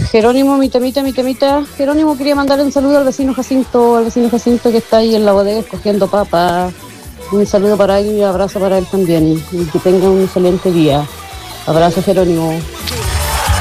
Jerónimo, mi temita. Jerónimo, quería mandarle un saludo al vecino Jacinto que está ahí en la bodega escogiendo papas. Un saludo para él y un abrazo para él también. Y que tenga un excelente día. Abrazo, Jerónimo.